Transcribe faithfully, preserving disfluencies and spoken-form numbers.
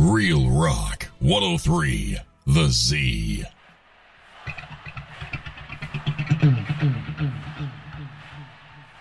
Real Rock one oh three, The Z. Mm, mm.